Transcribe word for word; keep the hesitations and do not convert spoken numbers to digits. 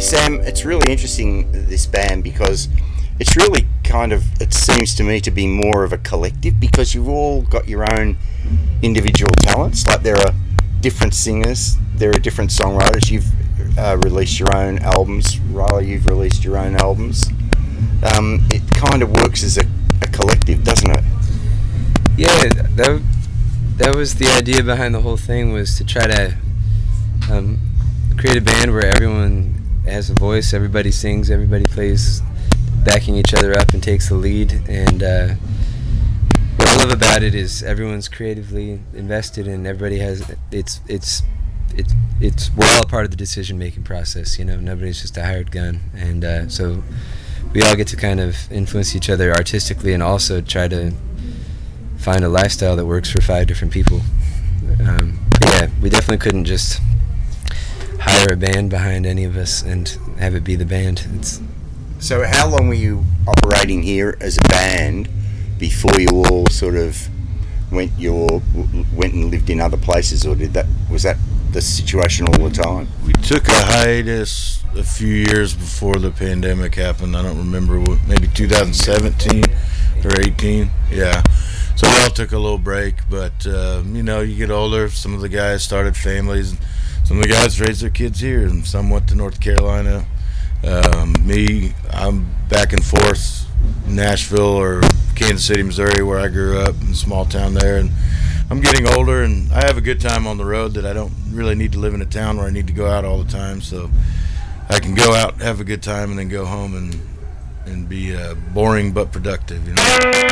Sam, it's really interesting, this band, because it's really kind of, it seems to me to be more of a collective, because you've all got your own individual talents. Like, there are different singers, there are different songwriters. You've uh, released your own albums. Riley, you've released your own albums. Um, it kind of works as a, a collective, doesn't it? Yeah, that that was the idea behind the whole thing, was to try to um, create a band where everyone has a voice, everybody sings, everybody plays, backing each other up and takes the lead. And uh, what I love about it is everyone's creatively invested, and everybody has it's it's it's it's we're all a part of the decision making process. You know, nobody's just a hired gun, and uh, so we all get to kind of influence each other artistically, and also try to find a lifestyle that works for five different people. Um, yeah, we definitely couldn't just hire a band behind any of us and have it be the band. It's So how long were you operating here as a band before you all sort of went your went and lived in other places, or did that was that the situation all the time? We took a hiatus a few years before the pandemic happened. I don't remember what, maybe two thousand seventeen or eighteen. Yeah. So we all took a little break, but uh, you know, you get older. Some of the guys started families. Some of the guys raised their kids here, and some went to North Carolina. Um, me, I'm back and forth, Nashville or Kansas City, Missouri, where I grew up, in a small town there. And I'm getting older, and I have a good time on the road that I don't really need to live in a town where I need to go out all the time. So I can go out, have a good time, and then go home and and be uh, boring but productive, you know.